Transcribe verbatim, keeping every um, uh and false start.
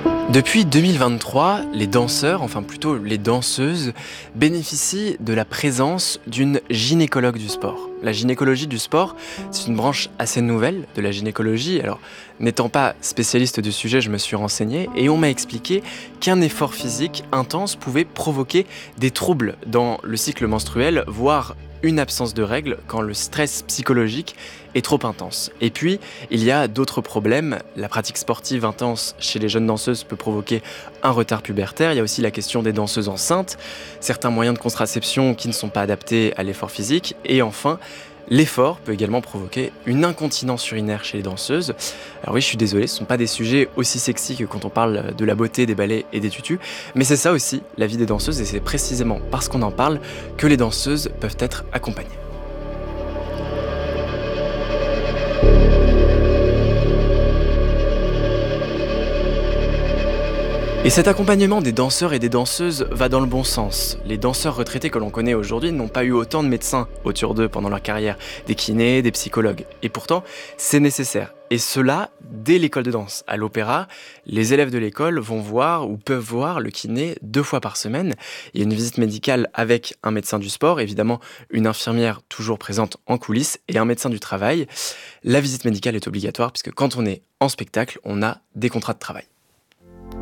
Depuis deux mille vingt-trois, les danseurs, enfin plutôt les danseuses, bénéficient de la présence d'une gynécologue du sport. La gynécologie du sport, c'est une branche assez nouvelle de la gynécologie. Alors, n'étant pas spécialiste du sujet, je me suis renseigné et on m'a expliqué qu'un effort physique intense pouvait provoquer des troubles dans le cycle menstruel, voire une absence de règles quand le stress psychologique est trop intense. Et puis, il y a d'autres problèmes. La pratique sportive intense chez les jeunes danseuses peut provoquer un retard pubertaire. Il y a aussi la question des danseuses enceintes, certains moyens de contraception qui ne sont pas adaptés à l'effort physique. Et enfin, l'effort peut également provoquer une incontinence urinaire chez les danseuses. Alors oui, je suis désolé, ce ne sont pas des sujets aussi sexy que quand on parle de la beauté, des ballets et des tutus, mais c'est ça aussi la vie des danseuses et c'est précisément parce qu'on en parle que les danseuses peuvent être accompagnées. Et cet accompagnement des danseurs et des danseuses va dans le bon sens. Les danseurs retraités que l'on connaît aujourd'hui n'ont pas eu autant de médecins autour d'eux pendant leur carrière, des kinés, des psychologues. Et pourtant, c'est nécessaire. Et cela, dès l'école de danse. À l'opéra, les élèves de l'école vont voir ou peuvent voir le kiné deux fois par semaine. Il y a une visite médicale avec un médecin du sport, évidemment une infirmière toujours présente en coulisses et un médecin du travail. La visite médicale est obligatoire puisque quand on est en spectacle, on a des contrats de travail.